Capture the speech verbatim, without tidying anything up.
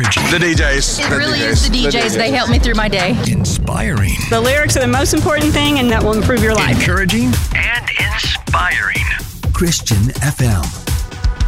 energy. The D Js. It The really D Js. is the D Js. D Js. They help me through my day. Inspiring. The lyrics are the most important thing, and that will improve your life. Encouraging. And inspiring. Christian F M.